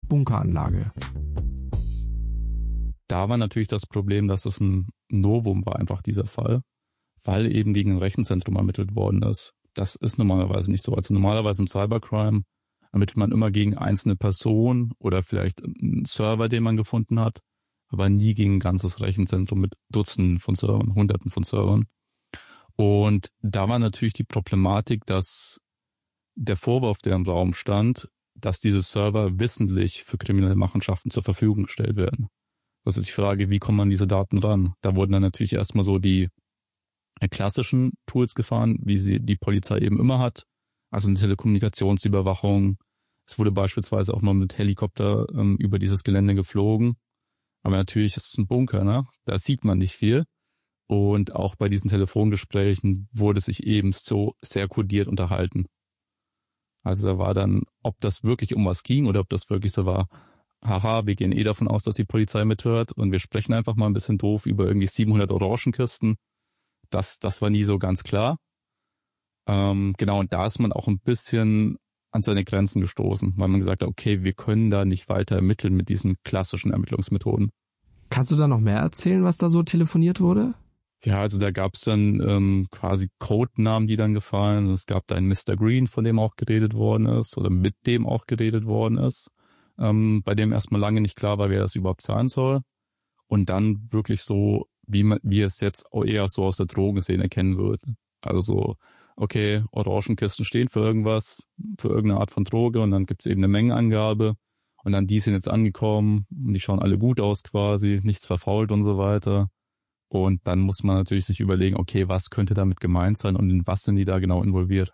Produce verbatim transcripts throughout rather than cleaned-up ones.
Bunkeranlage. Da war natürlich das Problem, dass es ein Novum war, einfach dieser Fall, weil eben gegen ein Rechenzentrum ermittelt worden ist. Das ist normalerweise nicht so. Also normalerweise im Cybercrime ermittelt man immer gegen einzelne Personen oder vielleicht einen Server, den man gefunden hat, aber nie gegen ein ganzes Rechenzentrum mit Dutzenden von Servern, Hunderten von Servern. Und da war natürlich die Problematik, dass der Vorwurf, der im Raum stand, dass diese Server wissentlich für kriminelle Machenschaften zur Verfügung gestellt werden. Das ist die Frage, wie kommt man an diese Daten ran? Da wurden dann natürlich erstmal so die klassischen Tools gefahren, wie sie die Polizei eben immer hat. Also eine Telekommunikationsüberwachung. Es wurde beispielsweise auch mal mit Helikopter ähm, über dieses Gelände geflogen. Aber natürlich ist es ein Bunker, ne? Da sieht man nicht viel. Und auch bei diesen Telefongesprächen wurde sich eben so sehr kodiert unterhalten. Also da war dann, ob das wirklich um was ging oder ob das wirklich so war, haha, wir gehen eh davon aus, dass die Polizei mithört und wir sprechen einfach mal ein bisschen doof über irgendwie siebenhundert Orangenkisten. Das, das war nie so ganz klar. Ähm, genau, und da ist man auch ein bisschen an seine Grenzen gestoßen, weil man gesagt hat, okay, wir können da nicht weiter ermitteln mit diesen klassischen Ermittlungsmethoden. Kannst du da noch mehr erzählen, was da so telefoniert wurde? Ja, also da gab es dann ähm, quasi Codenamen, die dann gefallen. Es gab da einen Mister Green, von dem auch geredet worden ist oder mit dem auch geredet worden ist, ähm, bei dem erstmal lange nicht klar war, wer das überhaupt sein soll. Und dann wirklich so, wie man, wie es jetzt auch eher so aus der Drogenszene kennen würde. Also so, okay, Orangenkisten stehen für irgendwas, für irgendeine Art von Droge und dann gibt es eben eine Mengenangabe und dann die sind jetzt angekommen und die schauen alle gut aus quasi, nichts verfault und so weiter. Und dann muss man natürlich sich überlegen, okay, was könnte damit gemeint sein und in was sind die da genau involviert.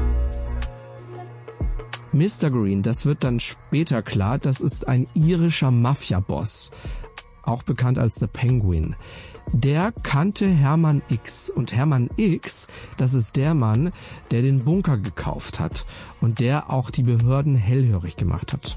Mister Green, das wird dann später klar, das ist ein irischer Mafia-Boss, auch bekannt als The Penguin. Der kannte Hermann X und Hermann X, das ist der Mann, der den Bunker gekauft hat und der auch die Behörden hellhörig gemacht hat.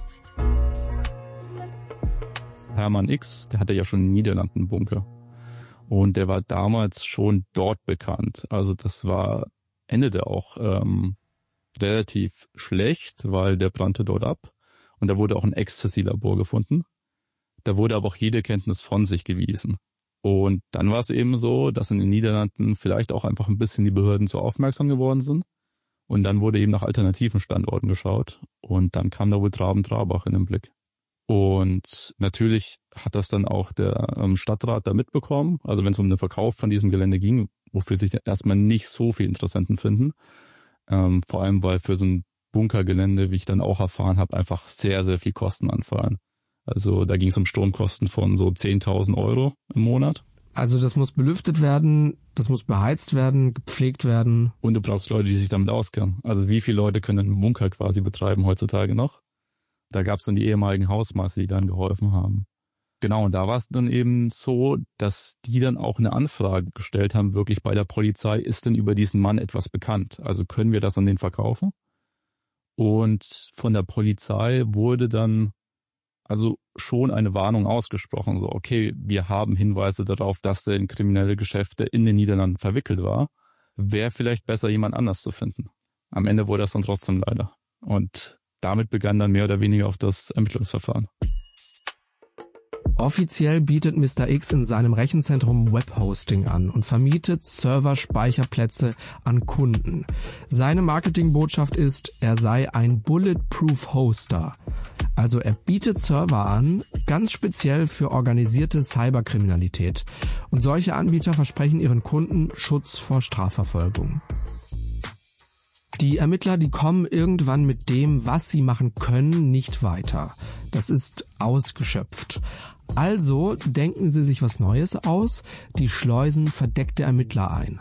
Hermann X, der hatte ja schon in den Niederlanden einen Bunker. Und der war damals schon dort bekannt. Also das war, endete auch ähm, relativ schlecht, weil der brannte dort ab. Und da wurde auch ein Ecstasy-Labor gefunden. Da wurde aber auch jede Kenntnis von sich gewiesen. Und dann war es eben so, dass in den Niederlanden vielleicht auch einfach ein bisschen die Behörden so aufmerksam geworden sind. Und dann wurde eben nach alternativen Standorten geschaut. Und dann kam da wohl Traben-Trabach in den Blick. Und natürlich hat das dann auch der ähm, Stadtrat da mitbekommen, also wenn es um den Verkauf von diesem Gelände ging, wofür sich erstmal nicht so viele Interessenten finden, ähm, vor allem weil für so ein Bunkergelände, wie ich dann auch erfahren habe, einfach sehr, sehr viel Kosten anfallen. Also da ging es um Stromkosten von so zehntausend Euro im Monat. Also das muss belüftet werden, das muss beheizt werden, gepflegt werden. Und du brauchst Leute, die sich damit auskennen. Also wie viele Leute können einen Bunker quasi betreiben heutzutage noch? Da gab es dann die ehemaligen Hausmeister, die dann geholfen haben. Genau, und da war es dann eben so, dass die dann auch eine Anfrage gestellt haben, wirklich bei der Polizei, ist denn über diesen Mann etwas bekannt? Also können wir das an den verkaufen? Und von der Polizei wurde dann also schon eine Warnung ausgesprochen, so okay, wir haben Hinweise darauf, dass er in kriminelle Geschäfte in den Niederlanden verwickelt war. Wäre vielleicht besser, jemand anders zu finden. Am Ende wurde das dann trotzdem leider. Und damit begann dann mehr oder weniger auch das Ermittlungsverfahren. Offiziell bietet Mister X in seinem Rechenzentrum Webhosting an und vermietet Serverspeicherplätze an Kunden. Seine Marketingbotschaft ist, er sei ein Bulletproof Hoster. Also er bietet Server an, ganz speziell für organisierte Cyberkriminalität. Und solche Anbieter versprechen ihren Kunden Schutz vor Strafverfolgung. Die Ermittler, die kommen irgendwann mit dem, was sie machen können, nicht weiter. Das ist ausgeschöpft. Also denken sie sich was Neues aus, die schleusen verdeckte Ermittler ein.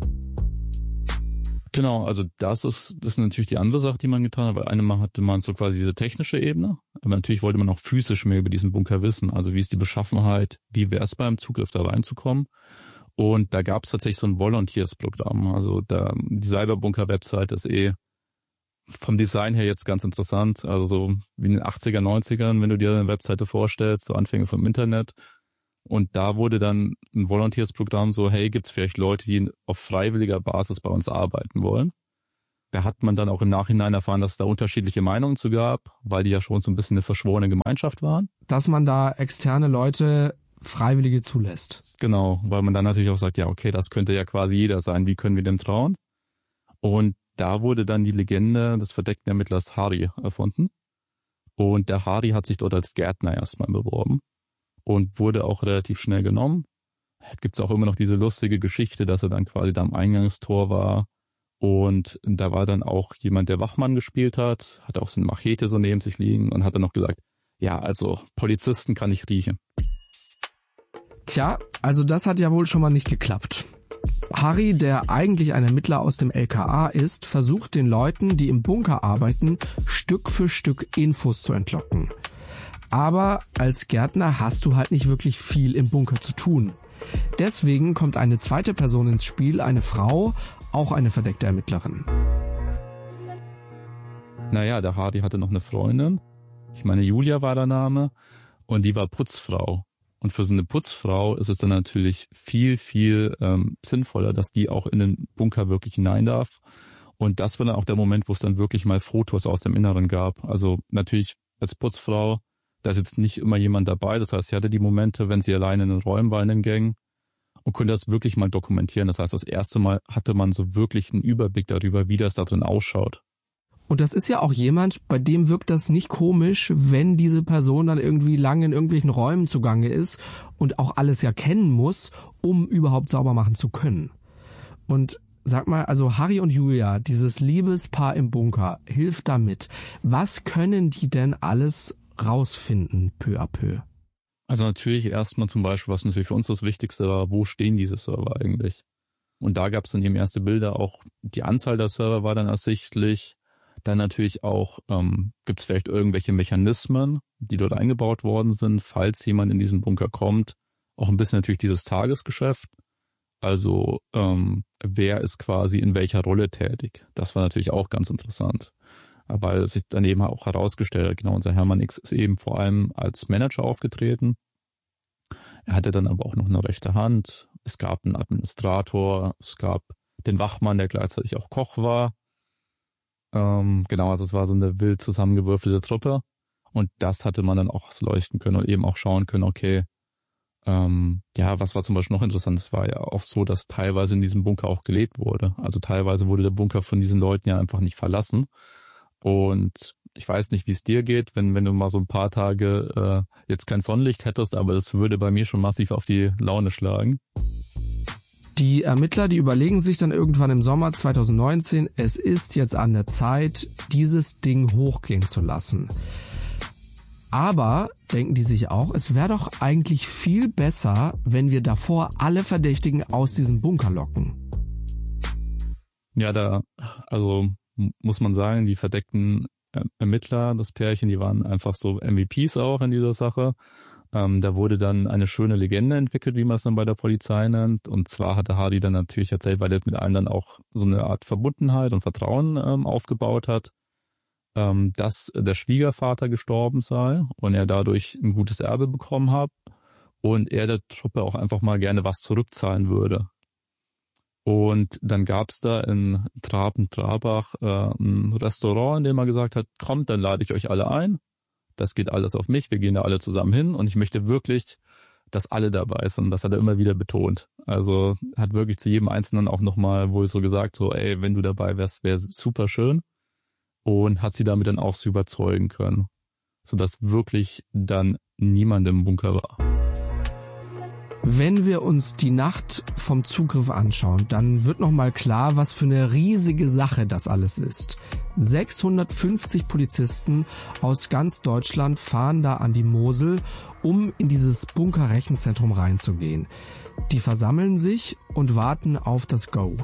Genau, also das ist das ist natürlich die andere Sache, die man getan hat, weil einmal hatte man so quasi diese technische Ebene, aber natürlich wollte man auch physisch mehr über diesen Bunker wissen, also wie ist die Beschaffenheit, wie wäre es beim Zugriff da reinzukommen. Und da gab es tatsächlich so ein Volunteers-Programm. Also da, die Cyberbunker-Website ist eh vom Design her jetzt ganz interessant. Also so wie in den achtziger, neunzigern, wenn du dir eine Webseite vorstellst, so Anfänge vom Internet. Und da wurde dann ein Volunteers-Programm so, hey, gibt es vielleicht Leute, die auf freiwilliger Basis bei uns arbeiten wollen? Da hat man dann auch im Nachhinein erfahren, dass es da unterschiedliche Meinungen zu gab, weil die ja schon so ein bisschen eine verschworene Gemeinschaft waren. Dass man da externe Leute Freiwillige zulässt. Genau, weil man dann natürlich auch sagt, ja okay, das könnte ja quasi jeder sein, wie können wir dem trauen? Und da wurde dann die Legende des verdeckten Ermittlers Harry erfunden. Und der Harry hat sich dort als Gärtner erstmal beworben und wurde auch relativ schnell genommen. Gibt es auch immer noch diese lustige Geschichte, dass er dann quasi da am Eingangstor war und da war dann auch jemand, der Wachmann gespielt hat, hatte auch so eine Machete so neben sich liegen und hat dann noch gesagt, ja, also Polizisten kann ich riechen. Tja, also das hat ja wohl schon mal nicht geklappt. Harry, der eigentlich ein Ermittler aus dem L K A ist, versucht den Leuten, die im Bunker arbeiten, Stück für Stück Infos zu entlocken. Aber als Gärtner hast du halt nicht wirklich viel im Bunker zu tun. Deswegen kommt eine zweite Person ins Spiel, eine Frau, auch eine verdeckte Ermittlerin. Naja, der Hardy hatte noch eine Freundin. Ich meine, Julia war der Name. Und die war Putzfrau. Und für so eine Putzfrau ist es dann natürlich viel, viel ähm, sinnvoller, dass die auch in den Bunker wirklich hinein darf. Und das war dann auch der Moment, wo es dann wirklich mal Fotos aus dem Inneren gab. Also natürlich als Putzfrau, da ist jetzt nicht immer jemand dabei. Das heißt, sie hatte die Momente, wenn sie alleine in den Räumen war, in den Gängen und konnte das wirklich mal dokumentieren. Das heißt, das erste Mal hatte man so wirklich einen Überblick darüber, wie das da drin ausschaut. Und das ist ja auch jemand, bei dem wirkt das nicht komisch, wenn diese Person dann irgendwie lange in irgendwelchen Räumen zugange ist und auch alles ja kennen muss, um überhaupt sauber machen zu können. Und sag mal, also Harry und Julia, dieses Liebespaar im Bunker, hilft damit. Was können die denn alles rausfinden, peu à peu? Also natürlich erstmal zum Beispiel, was natürlich für uns das Wichtigste war, wo stehen diese Server eigentlich? Und da gab es dann eben erste Bilder, auch die Anzahl der Server war dann ersichtlich. Dann natürlich auch, ähm, gibt es vielleicht irgendwelche Mechanismen, die dort eingebaut worden sind, falls jemand in diesen Bunker kommt. Auch ein bisschen natürlich dieses Tagesgeschäft. Also ähm, wer ist quasi in welcher Rolle tätig? Das war natürlich auch ganz interessant. Weil es sich dann eben auch herausgestellt hat, genau, unser Hermann X ist eben vor allem als Manager aufgetreten. Er hatte dann aber auch noch eine rechte Hand. Es gab einen Administrator, es gab den Wachmann, der gleichzeitig auch Koch war. Ähm, genau, also es war so eine wild zusammengewürfelte Truppe. Und das hatte man dann auch leuchten können und eben auch schauen können, okay, ähm, ja, was war zum Beispiel noch interessant, es war ja auch so, dass teilweise in diesem Bunker auch gelebt wurde. Also teilweise wurde der Bunker von diesen Leuten ja einfach nicht verlassen. Und ich weiß nicht, wie es dir geht, wenn wenn du mal so ein paar Tage äh, jetzt kein Sonnenlicht hättest, aber das würde bei mir schon massiv auf die Laune schlagen. Die Ermittler, die überlegen sich dann irgendwann im Sommer zwanzig neunzehn, es ist jetzt an der Zeit, dieses Ding hochgehen zu lassen. Aber denken die sich auch, es wäre doch eigentlich viel besser, wenn wir davor alle Verdächtigen aus diesem Bunker locken. Ja, da, also muss man sagen, die verdeckten Ermittler, das Pärchen, die waren einfach so M V Ps auch in dieser Sache. Ähm, da wurde dann eine schöne Legende entwickelt, wie man es dann bei der Polizei nennt. Und zwar hatte Hardy dann natürlich erzählt, weil er mit allen dann auch so eine Art Verbundenheit und Vertrauen ähm, aufgebaut hat, ähm, dass der Schwiegervater gestorben sei und er dadurch ein gutes Erbe bekommen hat und er der Truppe auch einfach mal gerne was zurückzahlen würde. Und dann gab's da in Traben-Trabach äh, ein Restaurant, in dem er gesagt hat, kommt, dann lade ich euch alle ein. Das geht alles auf mich, wir gehen da alle zusammen hin und ich möchte wirklich, dass alle dabei sind. Das hat er immer wieder betont. Also hat wirklich zu jedem Einzelnen auch nochmal wohl so gesagt, so ey, wenn du dabei wärst, wäre super schön. Und hat sie damit dann auch so überzeugen können, sodass wirklich dann niemand im Bunker war. Wenn wir uns die Nacht vom Zugriff anschauen, dann wird nochmal klar, was für eine riesige Sache das alles ist. sechshundertfünfzig Polizisten aus ganz Deutschland fahren da an die Mosel, um in dieses Bunker-Rechenzentrum reinzugehen. Die versammeln sich und warten auf das Go.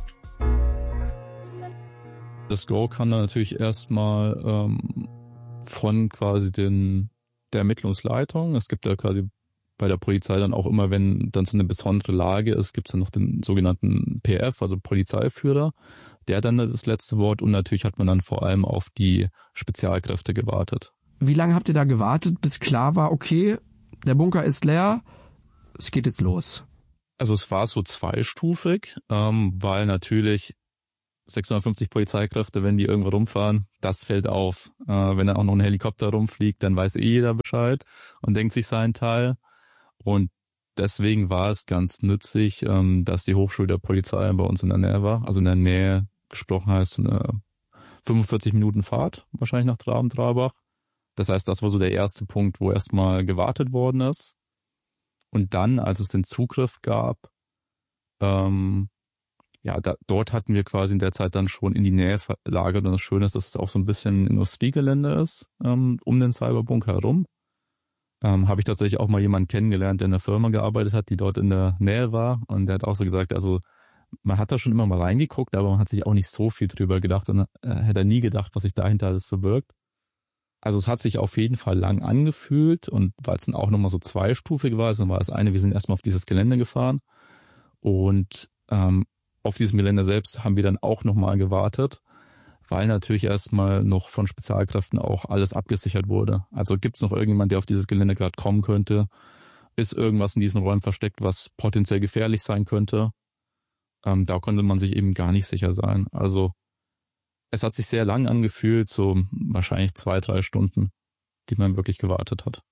Das Go kann dann natürlich erstmal ähm, von quasi den der Ermittlungsleitung, es gibt ja quasi bei der Polizei dann auch immer, wenn dann so eine besondere Lage ist, gibt es dann noch den sogenannten P F, also Polizeiführer, der dann das letzte Wort und natürlich hat man dann vor allem auf die Spezialkräfte gewartet. Wie lange habt ihr da gewartet, bis klar war, okay, der Bunker ist leer, es geht jetzt los? Also es war so zweistufig, ähm, weil natürlich sechshundertfünfzig Polizeikräfte, wenn die irgendwo rumfahren, das fällt auf. Äh, wenn dann auch noch ein Helikopter rumfliegt, dann weiß eh jeder Bescheid und denkt sich seinen Teil. Und deswegen war es ganz nützlich, ähm, dass die Hochschule der Polizei bei uns in der Nähe war. Also in der Nähe gesprochen heißt eine fünfundvierzig Minuten Fahrt wahrscheinlich nach Traben-Trarbach. Das heißt, das war so der erste Punkt, wo erstmal gewartet worden ist. Und dann, als es den Zugriff gab, ähm, ja, da, dort hatten wir quasi in der Zeit dann schon in die Nähe verlagert. Und das Schöne ist, dass es auch so ein bisschen Industriegelände ist, ähm, um den Cyberbunker herum. Ähm, habe ich tatsächlich auch mal jemanden kennengelernt, der in einer Firma gearbeitet hat, die dort in der Nähe war. Und der hat auch so gesagt, also man hat da schon immer mal reingeguckt, aber man hat sich auch nicht so viel drüber gedacht und äh, hätte nie gedacht, was sich dahinter alles verbirgt. Also es hat sich auf jeden Fall lang angefühlt und weil es dann auch nochmal so zweistufig war, also war das eine, wir sind erstmal auf dieses Gelände gefahren und ähm, auf diesem Gelände selbst haben wir dann auch nochmal gewartet, weil natürlich erstmal noch von Spezialkräften auch alles abgesichert wurde. Also gibt es noch irgendjemand, der auf dieses Gelände gerade kommen könnte? Ist irgendwas in diesen Räumen versteckt, was potenziell gefährlich sein könnte? Ähm, da konnte man sich eben gar nicht sicher sein. Also es hat sich sehr lang angefühlt, so wahrscheinlich zwei, drei Stunden, die man wirklich gewartet hat.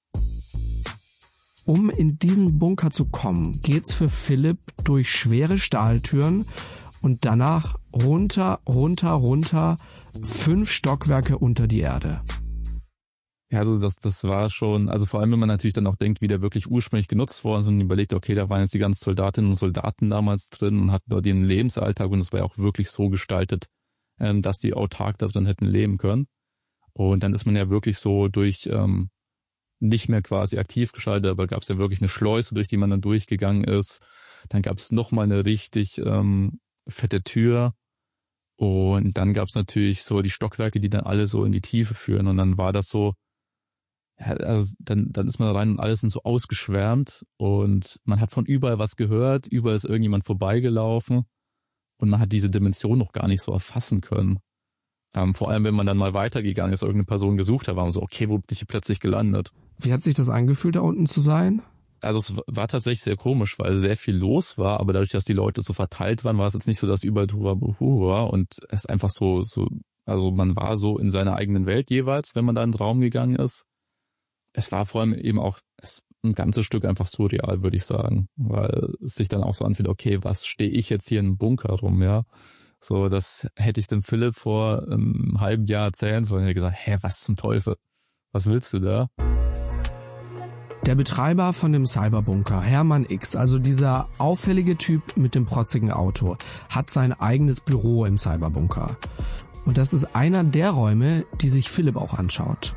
Um in diesen Bunker zu kommen, geht's für Philipp durch schwere Stahltüren und danach runter, runter, runter, fünf Stockwerke unter die Erde. Ja, also das, das war schon, also vor allem, wenn man natürlich dann auch denkt, wie der wirklich ursprünglich genutzt worden ist und überlegt, okay, da waren jetzt die ganzen Soldatinnen und Soldaten damals drin und hatten dort ihren Lebensalltag und es war ja auch wirklich so gestaltet, ähm, dass die autark da drin hätten leben können. Und dann ist man ja wirklich so durch, ähm, nicht mehr quasi aktiv geschaltet, aber gab es ja wirklich eine Schleuse, durch die man dann durchgegangen ist. Dann gab es nochmal eine richtig ähm, fette Tür und dann gab es natürlich so die Stockwerke, die dann alle so in die Tiefe führen und dann war das so, ja, also dann, dann ist man rein und alles sind so ausgeschwärmt und man hat von überall was gehört, überall ist irgendjemand vorbeigelaufen und man hat diese Dimension noch gar nicht so erfassen können. Ähm, vor allem, wenn man dann mal weitergegangen ist, irgendeine Person gesucht hat, war man so, okay, wo bin ich hier plötzlich gelandet? Wie hat sich das angefühlt, da unten zu sein? Also es war tatsächlich sehr komisch, weil sehr viel los war, aber dadurch, dass die Leute so verteilt waren, war es jetzt nicht so, dass überall Tohuwabohu war und es einfach so, so, also man war so in seiner eigenen Welt jeweils, wenn man da in den Raum gegangen ist. Es war vor allem eben auch ein ganzes Stück einfach surreal, würde ich sagen, weil es sich dann auch so anfühlt, okay, was stehe ich jetzt hier in einem Bunker rum, ja? So, das hätte ich dem Philipp vor einem halben Jahr erzählen sollen. Er hätte gesagt, hä, was zum Teufel? Was willst du da? Der Betreiber von dem Cyberbunker, Hermann X, also dieser auffällige Typ mit dem protzigen Auto, hat sein eigenes Büro im Cyberbunker. Und das ist einer der Räume, die sich Philipp auch anschaut.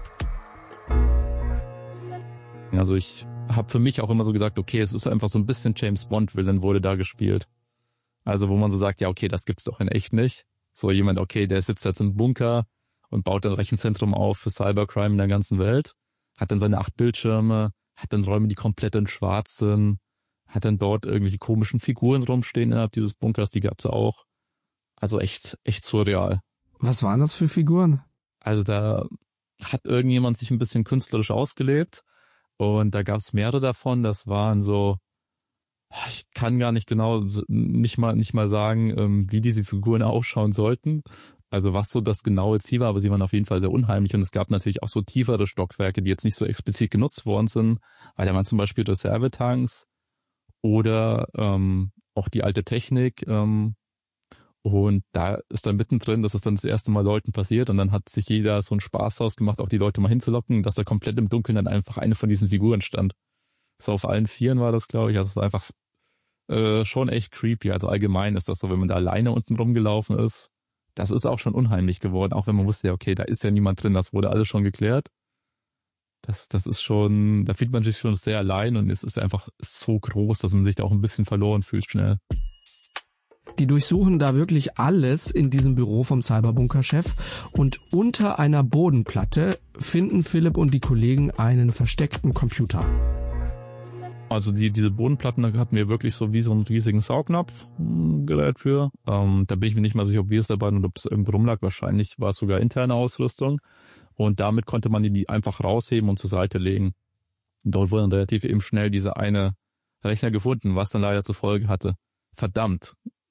Also ich habe für mich auch immer so gesagt, okay, es ist einfach so ein bisschen James Bond-Villain wurde da gespielt. Also wo man so sagt, ja okay, das gibt's doch in echt nicht. So jemand, okay, der sitzt jetzt im Bunker und baut ein Rechenzentrum auf für Cybercrime in der ganzen Welt, hat dann seine acht Bildschirme, hat dann Räume, die komplett in schwarz sind, hat dann dort irgendwelche komischen Figuren rumstehen innerhalb dieses Bunkers, die gab's auch. Also echt, echt surreal. Was waren das für Figuren? Also da hat irgendjemand sich ein bisschen künstlerisch ausgelebt und da gab's mehrere davon, das waren so, ich kann gar nicht genau, nicht mal, nicht mal sagen, wie diese Figuren ausschauen sollten. Also was so das genaue Ziel war, aber sie waren auf jeden Fall sehr unheimlich und es gab natürlich auch so tiefere Stockwerke, die jetzt nicht so explizit genutzt worden sind, weil da waren zum Beispiel Reservetanks oder ähm, auch die alte Technik ähm, und da ist dann mittendrin, das ist dann das erste Mal Leuten passiert und dann hat sich jeder so einen Spaß ausgemacht, auch die Leute mal hinzulocken, dass da komplett im Dunkeln dann einfach eine von diesen Figuren stand. So auf allen Vieren war das, glaube ich, also es war einfach äh, schon echt creepy, also allgemein ist das so, wenn man da alleine unten rumgelaufen ist, das ist auch schon unheimlich geworden, auch wenn man wusste, ja, okay, da ist ja niemand drin, das wurde alles schon geklärt. Das, das ist schon, da fühlt man sich schon sehr allein und es ist einfach so groß, dass man sich da auch ein bisschen verloren fühlt schnell. Die durchsuchen da wirklich alles in diesem Büro vom Cyberbunker-Chef und unter einer Bodenplatte finden Philipp und die Kollegen einen versteckten Computer. Also die diese Bodenplatten, da hatten wir wirklich so wie so einen riesigen Saugnapf-Gerät für. Ähm, da bin ich mir nicht mal sicher, ob wir es dabei und ob es irgendwo rumlag. Wahrscheinlich war es sogar interne Ausrüstung. Und damit konnte man die einfach rausheben und zur Seite legen. Und dort wurde dann relativ eben schnell dieser eine Rechner gefunden, was dann leider zur Folge hatte. Verdammt,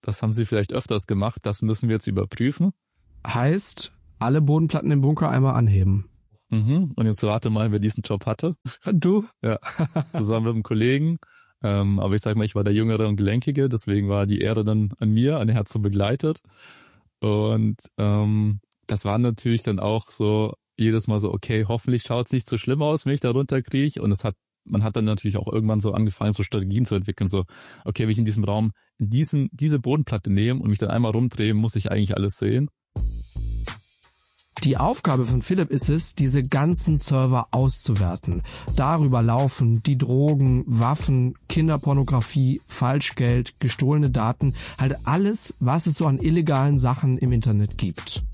das haben sie vielleicht öfters gemacht, das müssen wir jetzt überprüfen. Heißt, alle Bodenplatten im Bunker einmal anheben. Mhm. Und jetzt rate mal, wer diesen Job hatte. Du? Ja, zusammen mit einem Kollegen. Ähm, aber ich sag mal, ich war der Jüngere und Gelenkige, deswegen war die Ehre dann an mir, an den Herz so begleitet. Und ähm, das war natürlich dann auch so jedes Mal so, okay, hoffentlich schaut's nicht so schlimm aus, wenn ich da runterkriege. Und es hat, man hat dann natürlich auch irgendwann so angefangen, so Strategien zu entwickeln. So, okay, wenn ich in diesem Raum in diesen, diese Bodenplatte nehme und mich dann einmal rumdrehe, muss ich eigentlich alles sehen. Die Aufgabe von Philipp ist es, diese ganzen Server auszuwerten. Darüber laufen die Drogen, Waffen, Kinderpornografie, Falschgeld, gestohlene Daten, halt alles, was es so an illegalen Sachen im Internet gibt.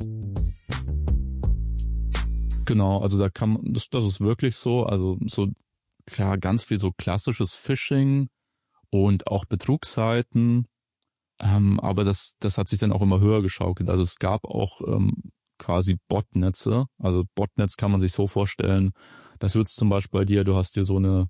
Genau, also da kann man, das, das ist wirklich so, also so klar, ganz viel so klassisches Phishing und auch Betrugsseiten, ähm, aber das, das hat sich dann auch immer höher geschaukelt. Also es gab auch ähm, quasi Botnetze. Also Botnetz kann man sich so vorstellen, das wird zum Beispiel bei dir, du hast dir so eine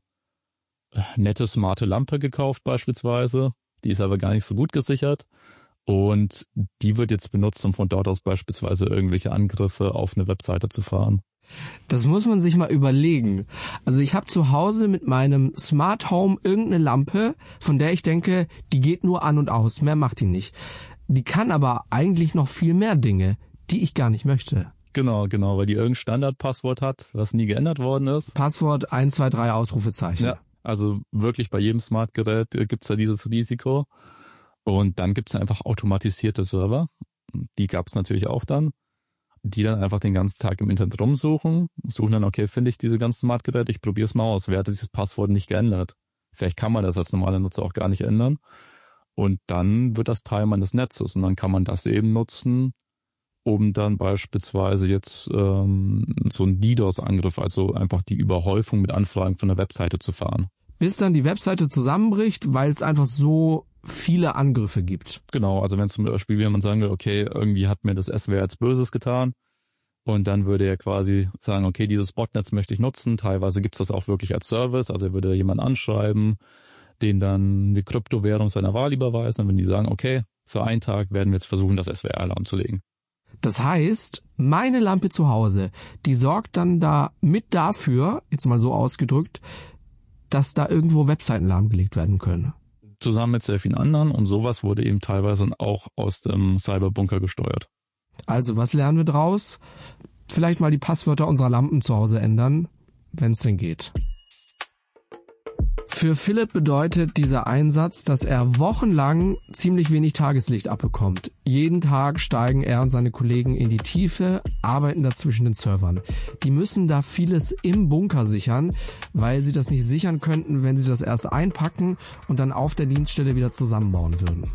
nette, smarte Lampe gekauft beispielsweise, die ist aber gar nicht so gut gesichert und die wird jetzt benutzt, um von dort aus beispielsweise irgendwelche Angriffe auf eine Webseite zu fahren. Das muss man sich mal überlegen. Also ich habe zu Hause mit meinem Smart Home irgendeine Lampe, von der ich denke, die geht nur an und aus, mehr macht die nicht. Die kann aber eigentlich noch viel mehr Dinge, die ich gar nicht möchte. Genau, genau, weil die irgendein Standardpasswort hat, was nie geändert worden ist. Passwort eins zwei drei Ausrufezeichen. Ja, also wirklich bei jedem Smartgerät gibt's da dieses Risiko. Und dann gibt's einfach automatisierte Server. Die gab's natürlich auch dann, die dann einfach den ganzen Tag im Internet rumsuchen, suchen dann, okay, finde ich diese ganzen Smartgeräte, ich probiere es mal aus. Wer hat dieses Passwort nicht geändert? Vielleicht kann man das als normaler Nutzer auch gar nicht ändern. Und dann wird das Teil meines Netzes und dann kann man das eben nutzen, um dann beispielsweise jetzt ähm, so einen DDoS-Angriff, also einfach die Überhäufung mit Anfragen von der Webseite zu fahren. Bis dann die Webseite zusammenbricht, weil es einfach so viele Angriffe gibt. Genau, also wenn zum Beispiel jemand sagen will, okay, irgendwie hat mir das S W R jetzt Böses getan und dann würde er quasi sagen, okay, dieses Botnetz möchte ich nutzen, teilweise gibt's das auch wirklich als Service, also er würde jemanden anschreiben, den dann eine Kryptowährung seiner Wahl überweisen und wenn die sagen, okay, für einen Tag werden wir jetzt versuchen, das S W R lahmzulegen. Das heißt, meine Lampe zu Hause, die sorgt dann da mit dafür, jetzt mal so ausgedrückt, dass da irgendwo Webseiten lahmgelegt werden können. Zusammen mit sehr vielen anderen und sowas wurde eben teilweise auch aus dem Cyberbunker gesteuert. Also, was lernen wir draus? Vielleicht mal die Passwörter unserer Lampen zu Hause ändern, wenn es denn geht. Für Philipp bedeutet dieser Einsatz, dass er wochenlang ziemlich wenig Tageslicht abbekommt. Jeden Tag steigen er und seine Kollegen in die Tiefe, arbeiten da zwischen den Servern. Die müssen da vieles im Bunker sichern, weil sie das nicht sichern könnten, wenn sie das erst einpacken und dann auf der Dienststelle wieder zusammenbauen würden.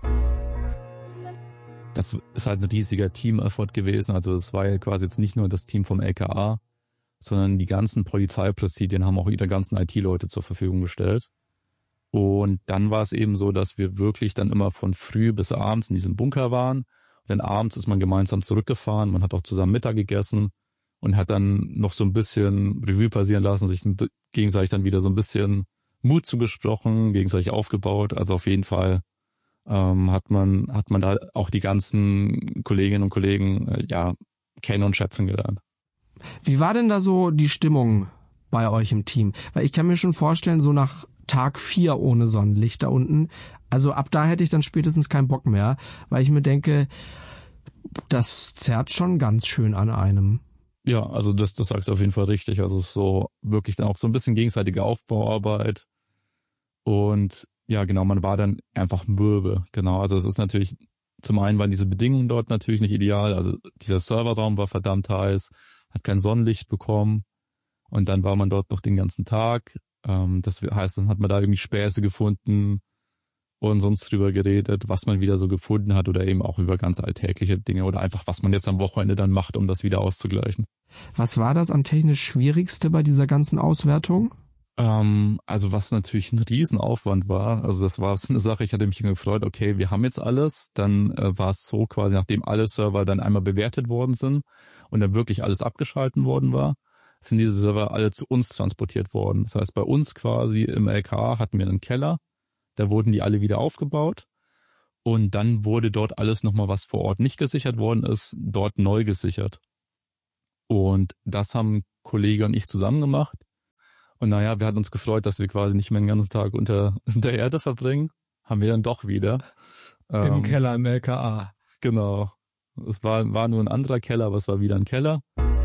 Das ist halt ein riesiger Team-Effort gewesen. Also es war ja quasi jetzt nicht nur das Team vom L K A, sondern die ganzen Polizeipräsidien haben auch ihre ganzen I T-Leute zur Verfügung gestellt. Und dann war es eben so, dass wir wirklich dann immer von früh bis abends in diesem Bunker waren. Und dann abends ist man gemeinsam zurückgefahren, man hat auch zusammen Mittag gegessen und hat dann noch so ein bisschen Revue passieren lassen, sich gegenseitig dann wieder so ein bisschen Mut zugesprochen, gegenseitig aufgebaut. Also auf jeden Fall ähm, hat man hat man da auch die ganzen Kolleginnen und Kollegen äh, ja kennen und schätzen gelernt. Wie war denn da so die Stimmung bei euch im Team? Weil ich kann mir schon vorstellen, so nach Tag vier ohne Sonnenlicht da unten, also ab da hätte ich dann spätestens keinen Bock mehr, weil ich mir denke, das zerrt schon ganz schön an einem. Ja, also das, das sagst du auf jeden Fall richtig. Also es ist so wirklich dann auch so ein bisschen gegenseitige Aufbauarbeit. Und ja, genau, man war dann einfach mürbe. Genau, also es ist natürlich, zum einen waren diese Bedingungen dort natürlich nicht ideal. Also dieser Serverraum war verdammt heiß, hat kein Sonnenlicht bekommen. Und dann war man dort noch den ganzen Tag. Das heißt, dann hat man da irgendwie Späße gefunden und sonst drüber geredet, was man wieder so gefunden hat oder eben auch über ganz alltägliche Dinge oder einfach, was man jetzt am Wochenende dann macht, um das wieder auszugleichen. Was war das am technisch Schwierigste bei dieser ganzen Auswertung? Ähm, also was natürlich ein Riesenaufwand war, also das war so eine Sache, ich hatte mich gefreut, okay, wir haben jetzt alles, dann äh, war es so quasi, nachdem alle Server dann einmal bewertet worden sind und dann wirklich alles abgeschalten worden war, sind diese Server alle zu uns transportiert worden. Das heißt, bei uns quasi im L K A hatten wir einen Keller, da wurden die alle wieder aufgebaut Und dann wurde dort alles nochmal, was vor Ort nicht gesichert worden ist, dort neu gesichert. Und das haben Kollege und ich zusammen gemacht. Und naja, wir hatten uns gefreut, dass wir quasi nicht mehr den ganzen Tag unter der Erde verbringen. Haben wir dann doch wieder. Im ähm, Keller im L K A. Genau. Es war, war nur ein anderer Keller, aber es war wieder ein Keller.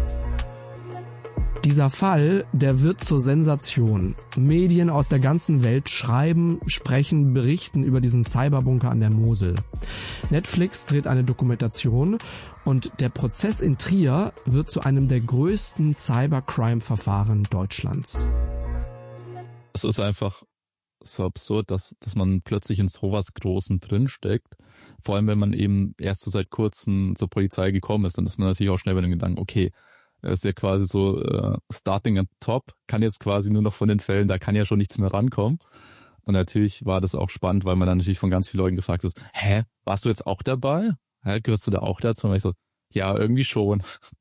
Dieser Fall, der wird zur Sensation. Medien aus der ganzen Welt schreiben, sprechen, berichten über diesen Cyberbunker an der Mosel. Netflix dreht eine Dokumentation und der Prozess in Trier wird zu einem der größten Cybercrime-Verfahren Deutschlands. Es ist einfach so absurd, dass, dass man plötzlich in sowas Großem drinsteckt. Vor allem, wenn man eben erst so seit kurzem zur Polizei gekommen ist, dann ist man natürlich auch schnell bei dem Gedanken, okay, das ist ja quasi so uh, starting at top, kann jetzt quasi nur noch von den Fällen, da kann ja schon nichts mehr rankommen. Und natürlich war das auch spannend, weil man dann natürlich von ganz vielen Leuten gefragt ist, hä, warst du jetzt auch dabei? Hä, gehörst du da auch dazu? Und ich so, ja, irgendwie schon.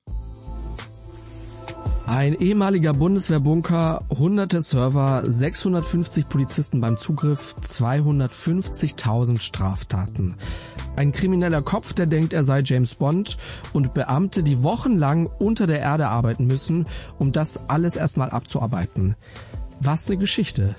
Ein ehemaliger Bundeswehrbunker, hunderte Server, sechshundertfünfzig Polizisten beim Zugriff, zweihundertfünfzigtausend Straftaten. Ein krimineller Kopf, der denkt, er sei James Bond, und Beamte, die wochenlang unter der Erde arbeiten müssen, um das alles erstmal abzuarbeiten. Was eine Geschichte.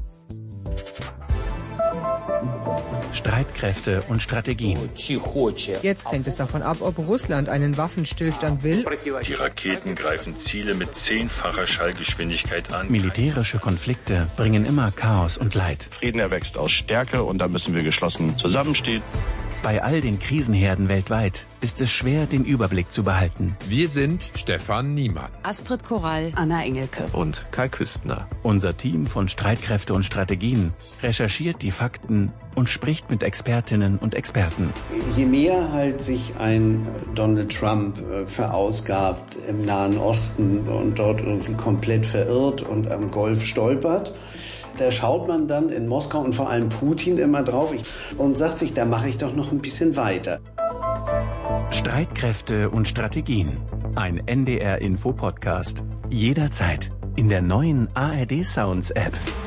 Streitkräfte und Strategien. Jetzt hängt es davon ab, ob Russland einen Waffenstillstand will. Die Raketen greifen Ziele mit zehnfacher Schallgeschwindigkeit an. Militärische Konflikte bringen immer Chaos und Leid. Frieden erwächst aus Stärke und da müssen wir geschlossen zusammenstehen. Bei all den Krisenherden weltweit ist es schwer, den Überblick zu behalten. Wir sind Stefan Niemann, Astrid Korall, Anna Engelke und Kai Küstner. Unser Team von Streitkräfte und Strategien recherchiert die Fakten und spricht mit Expertinnen und Experten. Je mehr halt sich ein Donald Trump verausgabt im Nahen Osten und dort irgendwie komplett verirrt und am Golf stolpert, da schaut man dann in Moskau und vor allem Putin immer drauf und sagt sich, da mache ich doch noch ein bisschen weiter. Streitkräfte und Strategien. Ein N D R-Info-Podcast. Jederzeit in der neuen A R D Sounds App.